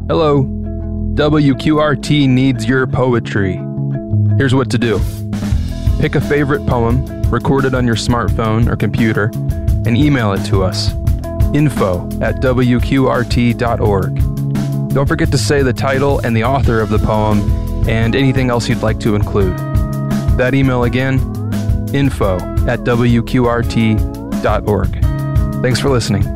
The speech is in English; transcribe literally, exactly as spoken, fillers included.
Hello, W Q R T needs your poetry. Here's what to do. Pick a favorite poem, record it on your smartphone or computer, and email it to us. info at W Q R T dot org. Don't forget to say the title and the author of the poem and anything else you'd like to include. That email again, info at W Q R T dot org. Thanks for listening.